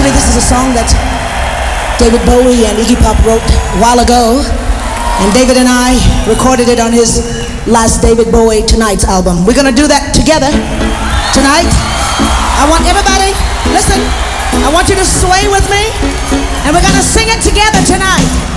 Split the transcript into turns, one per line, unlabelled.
Actually, this is a song that David Bowie and Iggy Pop wrote a while ago, and David and I recorded it on his last David Bowie Tonight's album. We're gonna do that together tonight. I want everybody, listen, I want you to sway with me, and we're gonna sing it together tonight.